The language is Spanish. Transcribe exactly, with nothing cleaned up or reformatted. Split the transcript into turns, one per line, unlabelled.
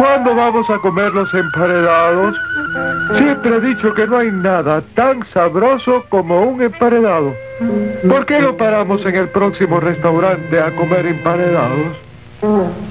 ¿Cuándo vamos a comer los emparedados? Siempre he dicho que no hay nada tan sabroso como un emparedado. ¿Por qué no paramos en el próximo restaurante a comer emparedados?